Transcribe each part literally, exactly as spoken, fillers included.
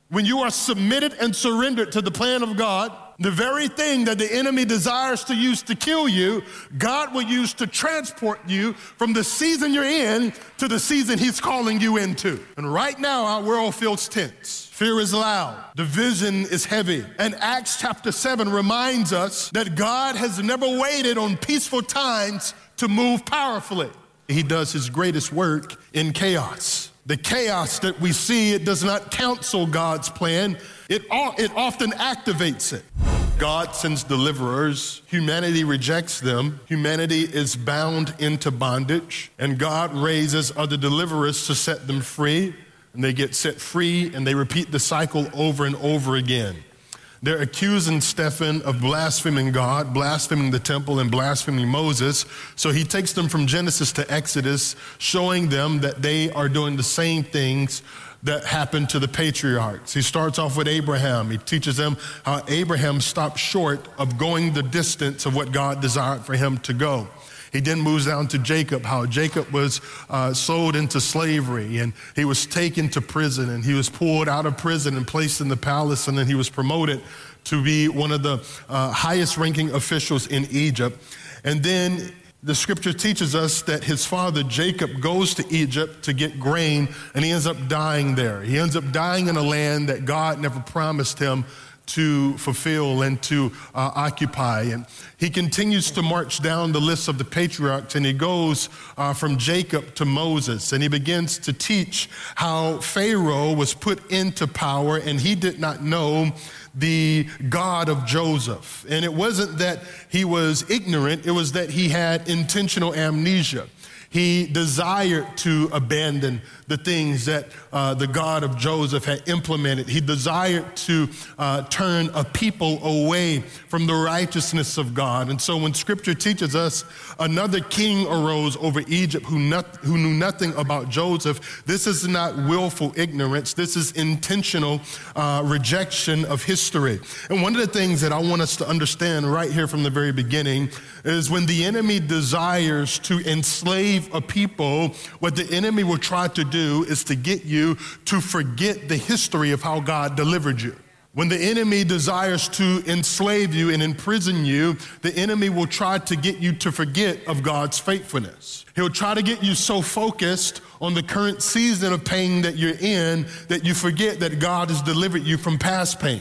When you are submitted and surrendered to the plan of God, the very thing that the enemy desires to use to kill you, God will use to transport you from the season you're in to the season he's calling you into. And right now, our world feels tense. Fear is loud. Division is heavy. And Acts chapter seven reminds us that God has never waited on peaceful times to move powerfully. He does his greatest work in chaos. The chaos that we see, it does not counsel God's plan. It, it often activates it. God sends deliverers. Humanity rejects them. Humanity is bound into bondage. And God raises other deliverers to set them free. And they get set free, and they repeat the cycle over and over again. They're accusing Stephen of blaspheming God, blaspheming the temple, and blaspheming Moses. So he takes them from Genesis to Exodus, showing them that they are doing the same things that happened to the patriarchs. He starts off with Abraham. He teaches them how Abraham stopped short of going the distance of what God desired for him to go. He then moves down to Jacob, how Jacob was uh, sold into slavery, and he was taken to prison, and he was pulled out of prison and placed in the palace, and then he was promoted to be one of the uh, highest ranking officials in Egypt. And then the scripture teaches us that his father Jacob goes to Egypt to get grain, and he ends up dying there. He ends up dying in a land that God never promised him to fulfill and to uh, occupy. And he continues to march down the list of the patriarchs, and he goes uh, from Jacob to Moses, and he begins to teach how Pharaoh was put into power, and he did not know the God of Joseph. And it wasn't that he was ignorant, it was that he had intentional amnesia. He desired to abandon the things that uh, the God of Joseph had implemented. He desired to uh, turn a people away from the righteousness of God. And so when scripture teaches us another king arose over Egypt who, not, who knew nothing about Joseph, this is not willful ignorance. This is intentional uh, rejection of history. And one of the things that I want us to understand right here from the very beginning is when the enemy desires to enslave a people, what the enemy will try to do is to get you to forget the history of how God delivered you. When the enemy desires to enslave you and imprison you, the enemy will try to get you to forget of God's faithfulness. He'll try to get you so focused on the current season of pain that you're in that you forget that God has delivered you from past pain.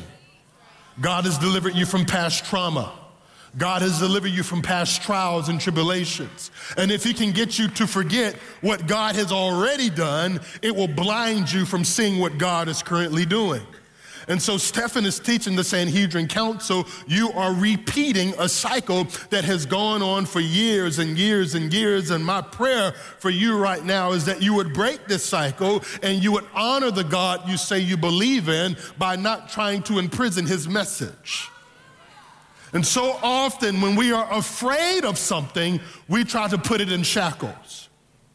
God has delivered you from past trauma. God has delivered you from past trials and tribulations. And if he can get you to forget what God has already done, it will blind you from seeing what God is currently doing. And so Stephen is teaching the Sanhedrin Council, you are repeating a cycle that has gone on for years and years and years. And my prayer for you right now is that you would break this cycle and you would honor the God you say you believe in by not trying to imprison his message. And so often when we are afraid of something, we try to put it in shackles.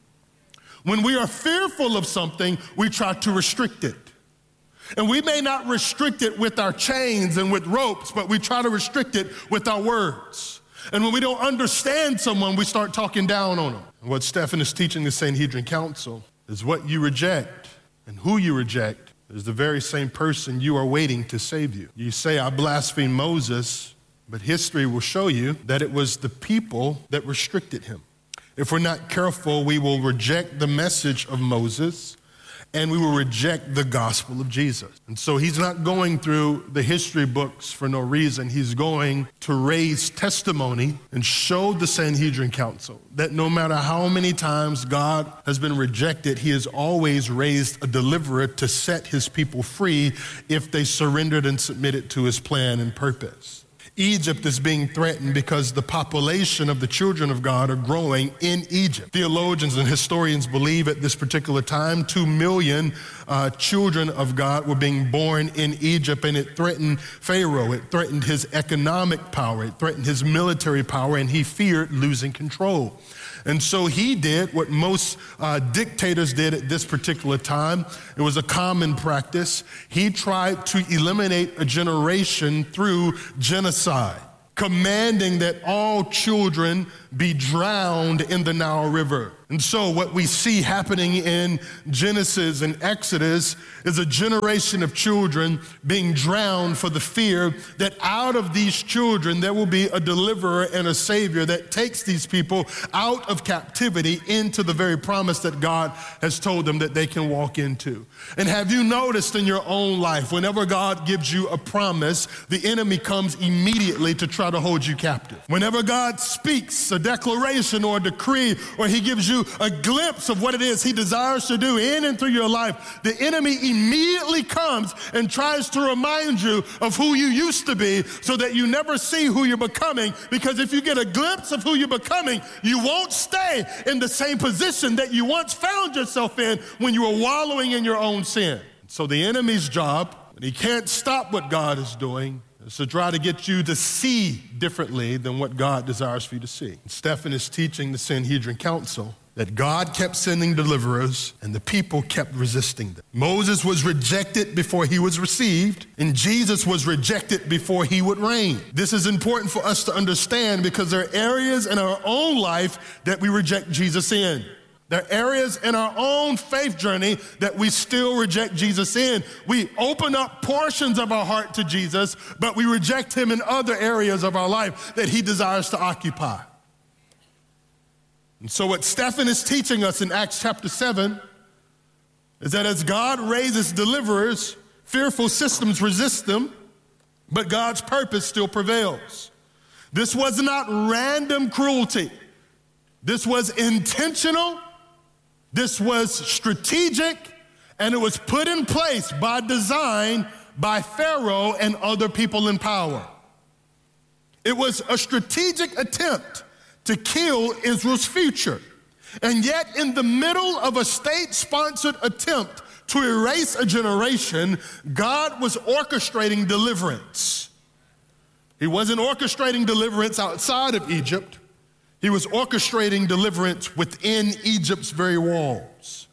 When we are fearful of something, we try to restrict it. And we may not restrict it with our chains and with ropes, but we try to restrict it with our words. And when we don't understand someone, we start talking down on them. And what Stephen is teaching the Sanhedrin Council is what you reject and who you reject is the very same person you are waiting to save you. You say, I blaspheme Moses, but history will show you that it was the people that restricted him. If we're not careful, we will reject the message of Moses and we will reject the gospel of Jesus. And so he's not going through the history books for no reason. He's going to raise testimony and show the Sanhedrin Council that no matter how many times God has been rejected, he has always raised a deliverer to set his people free if they surrendered and submitted to his plan and purpose. Egypt is being threatened because the population of the children of God are growing in Egypt. Theologians and historians believe at this particular time, two million uh, children of God were being born in Egypt, and it threatened Pharaoh. It threatened his economic power. It threatened his military power, and he feared losing control. And so he did what most uh, dictators did at this particular time. It was a common practice. He tried to eliminate a generation through genocide, commanding that all children be drowned in the Nile River. And so what we see happening in Genesis and Exodus is a generation of children being drowned for the fear that out of these children there will be a deliverer and a savior that takes these people out of captivity into the very promise that God has told them that they can walk into. And have you noticed in your own life, whenever God gives you a promise, the enemy comes immediately to try to hold you captive. Whenever God speaks a declaration or a decree, or he gives you a glimpse of what it is he desires to do in and through your life, the enemy immediately comes and tries to remind you of who you used to be so that you never see who you're becoming. Because if you get a glimpse of who you're becoming, you won't stay in the same position that you once found yourself in when you were wallowing in your own sin. So the enemy's job, when he can't stop what God is doing, is to try to get you to see differently than what God desires for you to see. Stephen is teaching the Sanhedrin Council that God kept sending deliverers and the people kept resisting them. Moses was rejected before he was received, and Jesus was rejected before he would reign. This is important for us to understand because there are areas in our own life that we reject Jesus in. There are areas in our own faith journey that we still reject Jesus in. We open up portions of our heart to Jesus, but we reject him in other areas of our life that he desires to occupy. And so what Stephen is teaching us in Acts chapter seven is that as God raises deliverers, fearful systems resist them, but God's purpose still prevails. This was not random cruelty. This was intentional. This was strategic, and it was put in place by design by Pharaoh and other people in power. It was a strategic attempt to kill Israel's future. And yet, in the middle of a state-sponsored attempt to erase a generation, God was orchestrating deliverance. He wasn't orchestrating deliverance outside of Egypt. He was orchestrating deliverance within Egypt's very walls.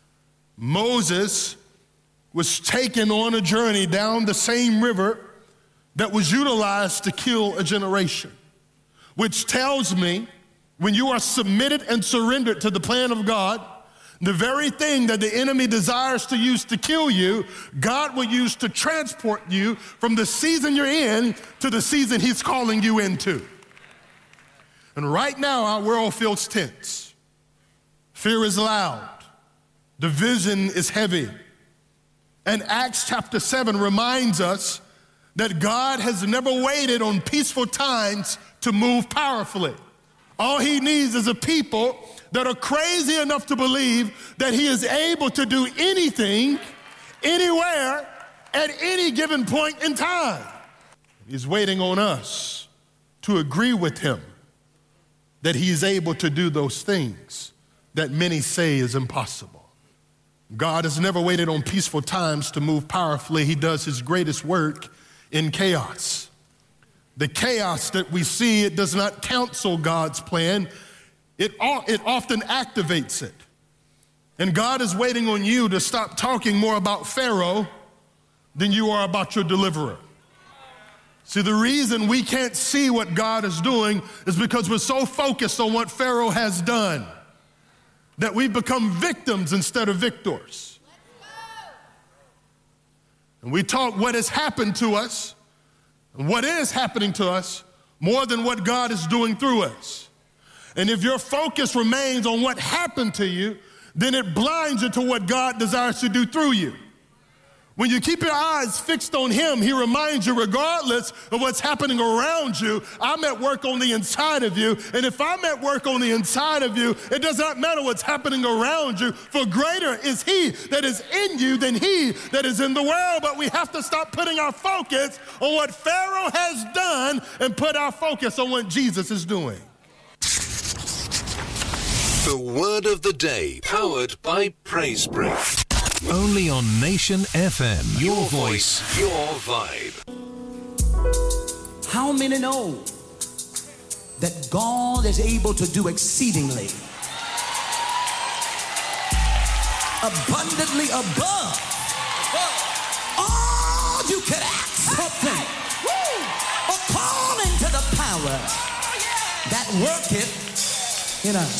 Moses was taken on a journey down the same river that was utilized to kill a generation, which tells me when you are submitted and surrendered to the plan of God, the very thing that the enemy desires to use to kill you, God will use to transport you from the season you're in to the season he's calling you into. And right now, our world feels tense. Fear is loud. Division is heavy. And Acts chapter seven reminds us that God has never waited on peaceful times to move powerfully. All he needs is a people that are crazy enough to believe that he is able to do anything, anywhere, at any given point in time. He's waiting on us to agree with him that he is able to do those things that many say is impossible. God has never waited on peaceful times to move powerfully. He does his greatest work in chaos. The chaos that we see, it does not counsel God's plan. It, it often activates it. And God is waiting on you to stop talking more about Pharaoh than you are about your deliverer. See, the reason we can't see what God is doing is because we're so focused on what Pharaoh has done that we've become victims instead of victors. And we talk what has happened to us and what is happening to us more than what God is doing through us. And if your focus remains on what happened to you, then it blinds you to what God desires to do through you. When you keep your eyes fixed on him, he reminds you, regardless of what's happening around you, I'm at work on the inside of you. And if I'm at work on the inside of you, it does not matter what's happening around you, for greater is he that is in you than he that is in the world. But we have to stop putting our focus on what Pharaoh has done and put our focus on what Jesus is doing. The word of the day, powered by Praise Break. Only on Nation F M. Your voice, your vibe. How many know that God is able to do exceedingly, abundantly above all you could ask something, according to the power that worketh in us?